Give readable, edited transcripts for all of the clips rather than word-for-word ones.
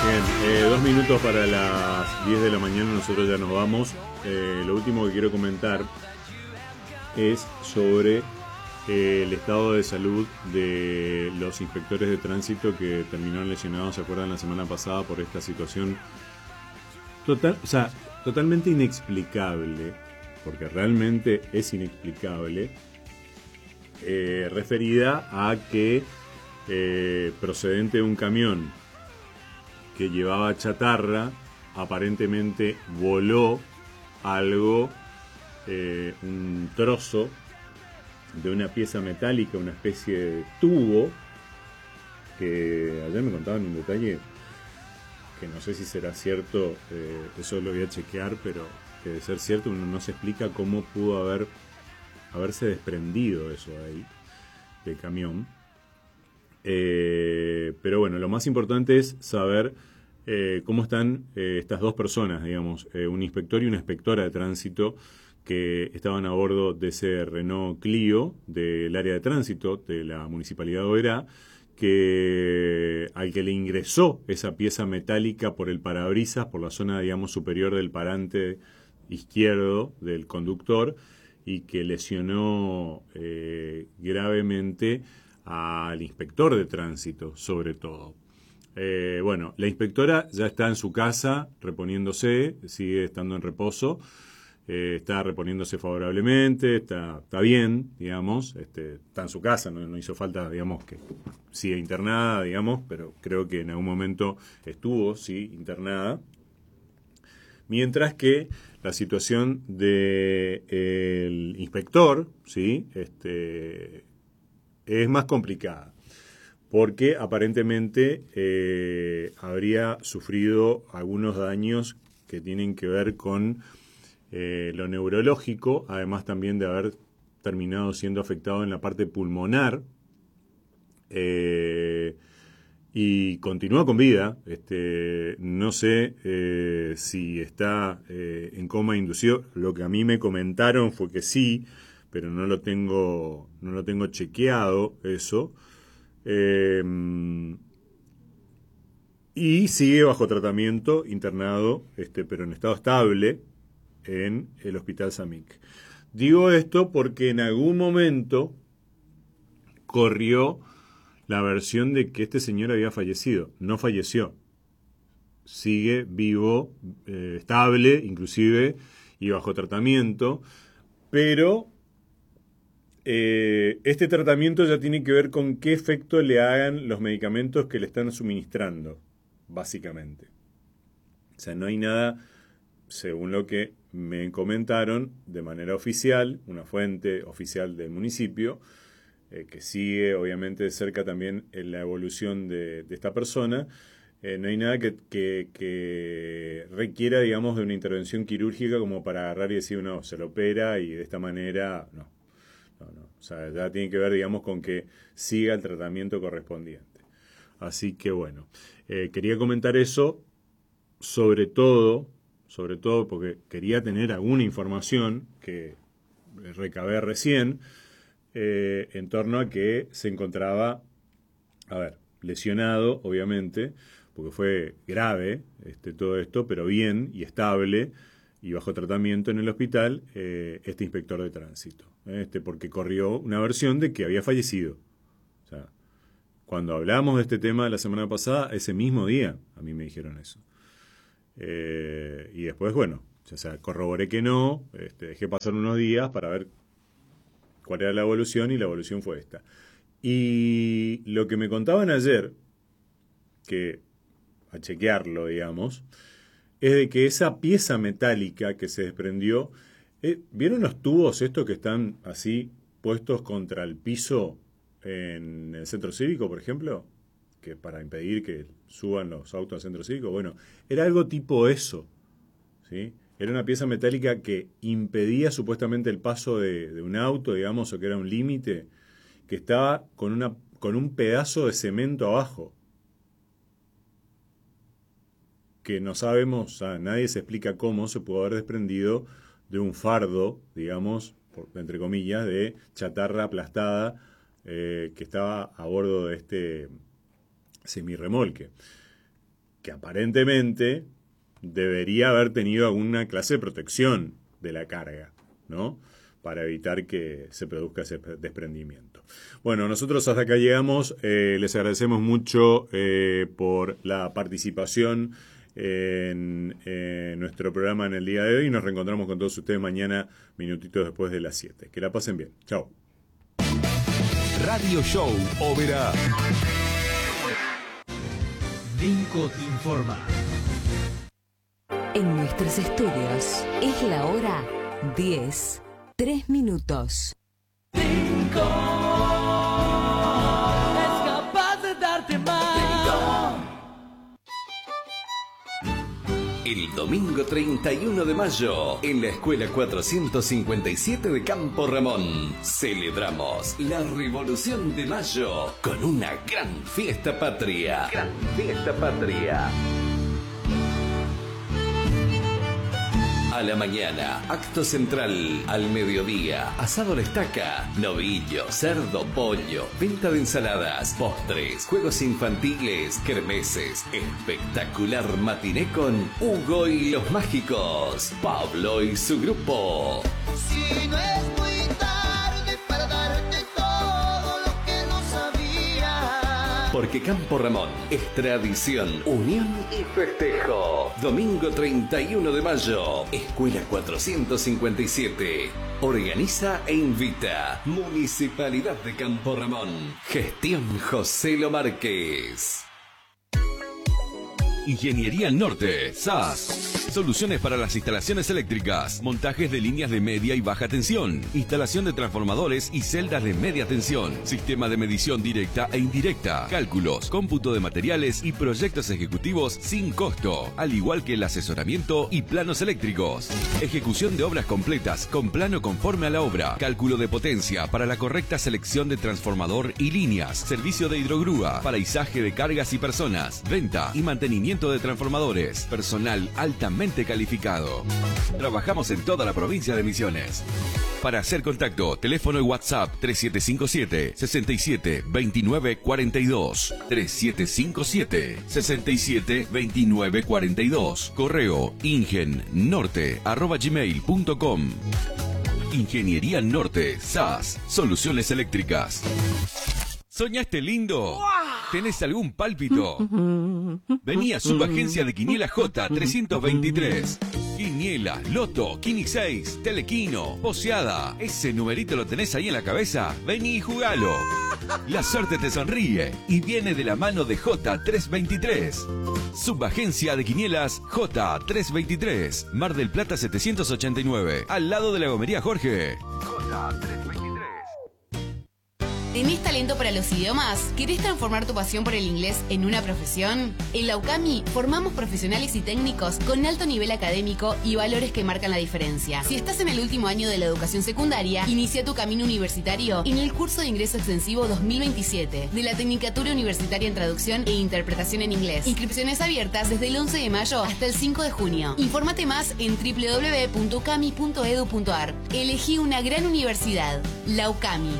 Dos minutos para las 10 de la mañana, nosotros ya nos vamos. Lo último que quiero comentar es sobre el estado de salud de los inspectores de tránsito que terminaron lesionados, ¿se acuerdan? La semana pasada por esta situación totalmente inexplicable, porque realmente es inexplicable, referida a que procedente de un camión que llevaba chatarra, aparentemente voló algo, un trozo de una pieza metálica, una especie de tubo, que ayer me contaban un detalle que no sé si será cierto, eso lo voy a chequear, pero que de ser cierto uno no se explica cómo pudo haberse desprendido eso de ahí, del camión. Pero bueno, lo más importante es saber cómo están estas dos personas, digamos, un inspector y una inspectora de tránsito que estaban a bordo de ese Renault Clio del área de tránsito de la Municipalidad de Oberá, al que le ingresó esa pieza metálica por el parabrisas, por la zona, digamos, superior del parante izquierdo del conductor, y que lesionó gravemente al inspector de tránsito, sobre todo. Bueno, la inspectora ya está en su casa reponiéndose, sigue estando en reposo, está reponiéndose favorablemente, está bien, digamos, está en su casa, no hizo falta, digamos, que siga internada, digamos, pero creo que en algún momento estuvo, sí, internada. Mientras que la situación del inspector, ¿sí? Es más complicada, porque aparentemente habría sufrido algunos daños que tienen que ver con lo neurológico, además también de haber terminado siendo afectado en la parte pulmonar, y continúa con vida. No sé si está en coma inducido. Lo que a mí me comentaron fue que sí, pero no lo tengo chequeado eso. Y sigue bajo tratamiento, internado, pero en estado estable en el Hospital Samic. Digo esto porque en algún momento corrió la versión de que este señor había fallecido. No falleció. Sigue vivo, estable, inclusive, y bajo tratamiento. Pero este tratamiento ya tiene que ver con qué efecto le hagan los medicamentos que le están suministrando, básicamente. O sea, no hay nada, según lo que me comentaron, de manera oficial, una fuente oficial del municipio, que sigue obviamente de cerca también en la evolución de esta persona. No hay nada que requiera, digamos, de una intervención quirúrgica como para agarrar y decir, no, se lo opera y de esta manera, no. O sea, ya tiene que ver, digamos, con que siga el tratamiento correspondiente. Así que bueno, quería comentar eso, sobre todo porque quería tener alguna información que recabé recién, en torno a que se encontraba, lesionado, obviamente, porque fue grave todo esto, pero bien y estable y bajo tratamiento en el hospital, este inspector de tránsito, porque corrió una versión de que había fallecido. O sea, cuando hablamos de este tema la semana pasada, ese mismo día a mí me dijeron eso. Y después, bueno, o sea, corroboré que no, dejé pasar unos días para ver cuál era la evolución, y la evolución fue esta. Y lo que me contaban ayer, que a chequearlo, digamos, es de que esa pieza metálica que se desprendió, ¿vieron los tubos estos que están así puestos contra el piso en el centro cívico, por ejemplo? Que para impedir que suban los autos al centro cívico. Bueno, era algo tipo eso, ¿sí? Era una pieza metálica que impedía supuestamente el paso de un auto, digamos, o que era un límite, que estaba con un pedazo de cemento abajo, que no sabemos, o sea, nadie se explica cómo se pudo haber desprendido de un fardo, digamos, entre comillas, de chatarra aplastada, que estaba a bordo de este semirremolque. que aparentemente debería haber tenido alguna clase de protección de la carga, ¿no? Para evitar que se produzca ese desprendimiento. Bueno, nosotros hasta acá llegamos. Les agradecemos mucho por la participación en nuestro programa en el día de hoy. Nos reencontramos con todos ustedes mañana, minutitos después de las 7. Que la pasen bien. Chao. Radio Show Oberá. Vinco te informa. En nuestros estudios es la hora 10, 3 minutos. Vinco es capaz de darte más. El domingo 31 de mayo, en la Escuela 457 de Campo Ramón, celebramos la Revolución de Mayo con una gran fiesta patria. Gran fiesta patria. A la mañana, acto central. Al mediodía, asado a la estaca, novillo, cerdo, pollo, venta de ensaladas, postres, juegos infantiles, kermeses, espectacular matiné con Hugo y los Mágicos, Pablo y su grupo. Si no es muy tarde para darte todo lo que no sabía. Porque Campo Ramón es tradición, unión y festejo. Domingo 31 de mayo, Escuela 457. Organiza e invita Municipalidad de Campo Ramón. Gestión José Lo Márquez. Ingeniería Norte, SAS. Soluciones para las instalaciones eléctricas, montajes de líneas de media y baja tensión, instalación de transformadores y celdas de media tensión, sistema de medición directa e indirecta, cálculos, cómputo de materiales y proyectos ejecutivos sin costo, al igual que el asesoramiento y planos eléctricos. Ejecución de obras completas con plano conforme a la obra, cálculo de potencia para la correcta selección de transformador y líneas, servicio de hidrogrúa, para izaje de cargas y personas, venta y mantenimiento de transformadores, personal altamente calificado. Trabajamos en toda la provincia de Misiones. Para hacer contacto, teléfono y WhatsApp 3757 67 29 42, 3757 67 29 42, correo ingennorte@gmail.com. Ingeniería Norte, SAS, soluciones eléctricas. ¿Soñaste lindo? ¿Tenés algún pálpito? Vení a Subagencia de Quiniela J323. Quiniela, Loto, Quini 6, Telequino, Poseada. ¿Ese numerito lo tenés ahí en la cabeza? Vení y jugalo. La suerte te sonríe y viene de la mano de J323. Subagencia de Quinielas J323. Mar del Plata 789. Al lado de la gomería Jorge. J323. ¿Tenés talento para los idiomas? ¿Querés transformar tu pasión por el inglés en una profesión? En la UCAMI formamos profesionales y técnicos con alto nivel académico y valores que marcan la diferencia. Si estás en el último año de la educación secundaria, inicia tu camino universitario en el curso de ingreso extensivo 2027 de la Tecnicatura Universitaria en Traducción e Interpretación en Inglés. Inscripciones abiertas desde el 11 de mayo hasta el 5 de junio. Infórmate más en www.ucami.edu.ar. Elegí una gran universidad, la UCAMI.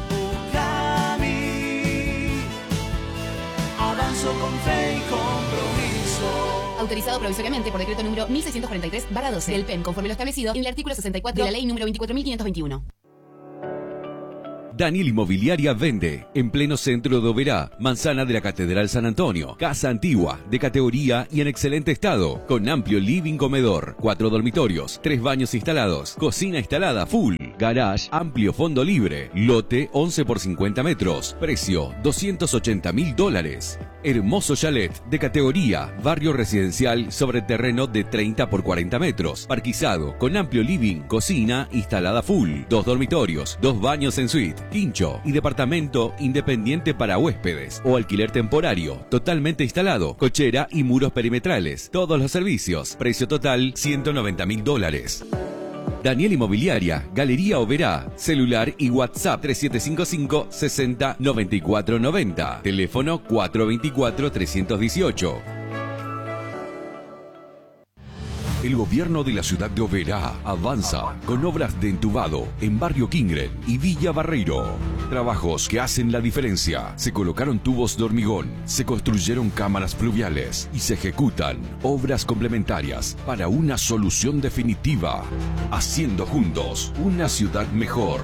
Avanzo con fe y compromiso. Autorizado provisoriamente por decreto número 1643/12 del PEN, conforme lo establecido en el artículo 64 de la ley número 24.521. Daniel Inmobiliaria vende en pleno centro de Oberá, manzana de la Catedral San Antonio, casa antigua, de categoría y en excelente estado, con amplio living comedor, 4 dormitorios, 3 baños instalados, cocina instalada full, garage, amplio fondo libre, lote 11 por 50 metros, precio $280.000. Hermoso chalet de categoría, barrio residencial sobre terreno de 30 por 40 metros, parquizado, con amplio living, cocina instalada full, 2 dormitorios, 2 baños en suite, quincho y departamento independiente para huéspedes o alquiler temporario, totalmente instalado, cochera y muros perimetrales, todos los servicios, precio total $190.000. Daniel Inmobiliaria, Galería Oberá, celular y WhatsApp 3755 60 94 90, teléfono 424 318. El gobierno de la ciudad de Oberá avanza con obras de entubado en Barrio Kingren y Villa Barreiro. Trabajos que hacen la diferencia. Se colocaron tubos de hormigón, se construyeron cámaras pluviales y se ejecutan obras complementarias para una solución definitiva. Haciendo juntos una ciudad mejor.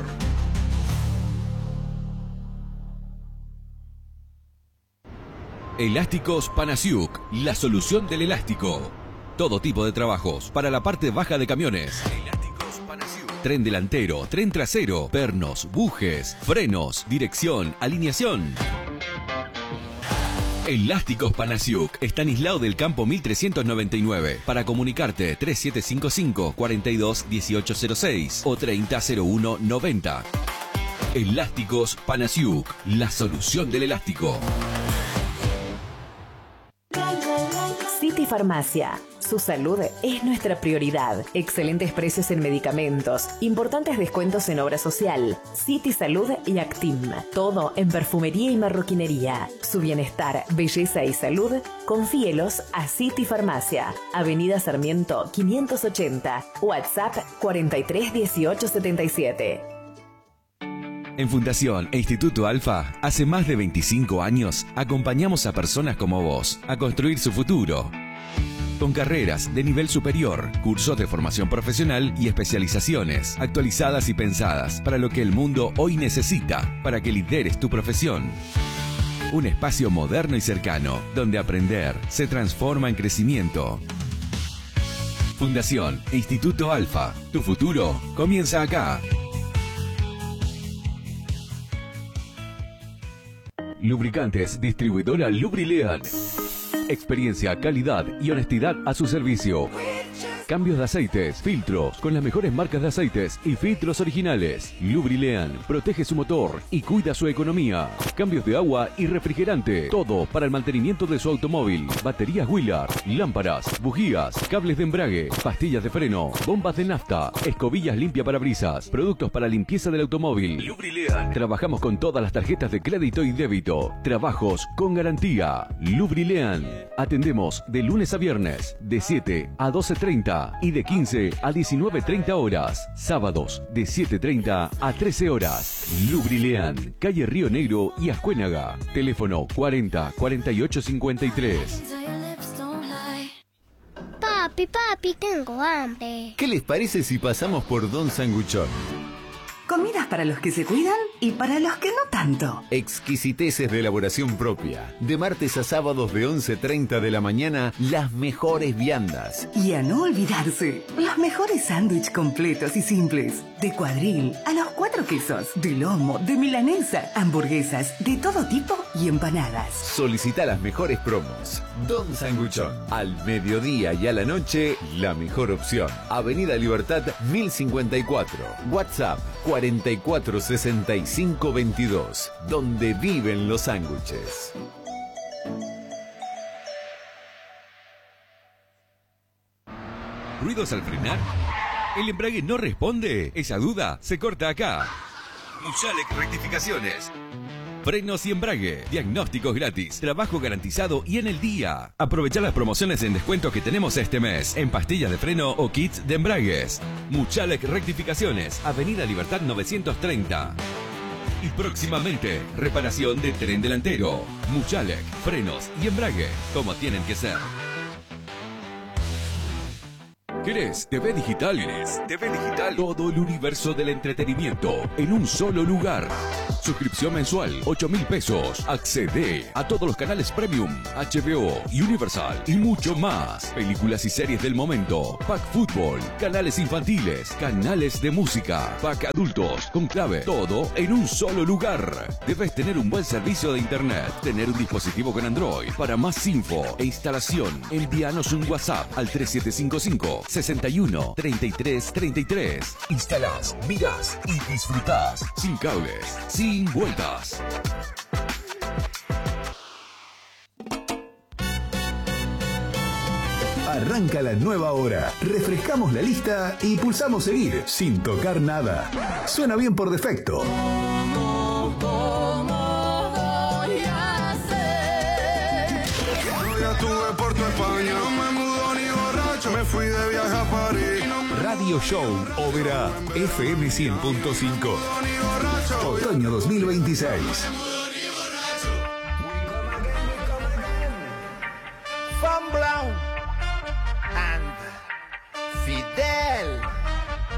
Elásticos Panasiuk, la solución del elástico. Todo tipo de trabajos para la parte baja de camiones. Elásticos Panasiuk. Tren delantero, tren trasero, pernos, bujes, frenos, dirección, alineación. Elásticos Panasiuk, Estanislao del Campo 1399. Para comunicarte 3755 42 1806 o 3001 90. Elásticos Panasiuk, la solución del elástico. City Farmacia. Su salud es nuestra prioridad. Excelentes precios en medicamentos, importantes descuentos en obra social, City Salud y Actim. Todo en perfumería y marroquinería. Su bienestar, belleza y salud, confíelos a City Farmacia. Avenida Sarmiento 580, WhatsApp 43 18 77. En Fundación e Instituto Alfa, hace más de 25 años, acompañamos a personas como vos a construir su futuro. Con carreras de nivel superior, cursos de formación profesional y especializaciones, actualizadas y pensadas para lo que el mundo hoy necesita, para que lideres tu profesión. Un espacio moderno y cercano, donde aprender se transforma en crecimiento. Fundación e Instituto Alfa, tu futuro comienza acá. Lubricantes, distribuidora Lubrilean. Experiencia, calidad y honestidad a su servicio. Cambios de aceites, filtros, con las mejores marcas de aceites y filtros originales. Lubrilean protege su motor y cuida su economía. Cambios de agua y refrigerante. Todo para el mantenimiento de su automóvil. Baterías Willard, lámparas, bujías, cables de embrague, pastillas de freno, bombas de nafta, escobillas limpia parabrisas, productos para limpieza del automóvil. Lubrilean. Trabajamos con todas las tarjetas de crédito y débito. Trabajos con garantía. Lubrilean. Atendemos de lunes a viernes, de 7 a 12:30 y de 15 a 19:30 horas. Sábados de 7:30 a 13 horas. Lubrilean, calle Río Negro y Ascuénaga. Teléfono 40 48 53. Papi, tengo hambre. ¿Qué les parece si pasamos por Don Sanguchón? Comidas para los que se cuidan y para los que no tanto. Exquisiteces de elaboración propia. De martes a sábados de 11:30 de la mañana, las mejores viandas. Y a no olvidarse, los mejores sándwiches completos y simples. De cuadril, a los 4 quesos, de lomo, de milanesa, hamburguesas, de todo tipo y empanadas. Solicita las mejores promos. Don Sanguchón. Al mediodía y a la noche, la mejor opción. Avenida Libertad 1054. WhatsApp 44 65 22, donde viven los sándwiches. ¿Ruidos al frenar? ¿El embrague no responde? Esa duda se corta acá. Muchalec Rectificaciones. Frenos y embrague, diagnósticos gratis, trabajo garantizado y en el día. Aprovechar las promociones en descuento que tenemos este mes en pastillas de freno o kits de embragues. Muchalec Rectificaciones, Avenida Libertad 930. Y próximamente, reparación de tren delantero. Muchalec, frenos y embrague, como tienen que ser. ¿Querés TV Digital? TV Digital. Todo el universo del entretenimiento en un solo lugar. Suscripción mensual, 8.000 pesos. Accede a todos los canales Premium, HBO, Universal y mucho más. Películas y series del momento. Pack Fútbol, canales infantiles, canales de música, Pack Adultos, con clave. Todo en un solo lugar. Debes tener un buen servicio de internet, tener un dispositivo con Android. Para más info e instalación, envíanos un WhatsApp al 3755 61 33 33. Instalás, mirás y disfrutás. Sin cables, sin vueltas. Arranca la nueva hora. Refrescamos la lista y pulsamos seguir sin tocar nada. Suena bien por defecto. Ya tuve Puerto España, no me mudo ni borracho. me fui de viaje a París. Radio Show Oberá, FM 100.5. Otoño 2026. Van Blau and Fidel.